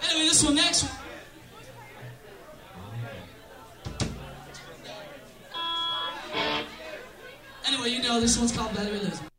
Anyway, this one next. Anyway, you know this one's called Better Losing.